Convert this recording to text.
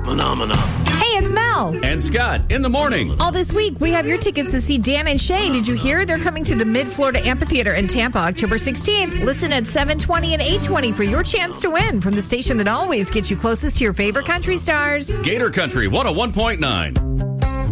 Phenomena. Hey, it's Mel. And Scott in the morning. All this week, we have your tickets to see Dan and Shay. Did you hear? They're coming to the Mid-Florida Amphitheater in Tampa, October 16th. Listen at 7:20 and 8:20 for your chance to win from the station that always gets you closest to your favorite country stars. Gator Country 101.9.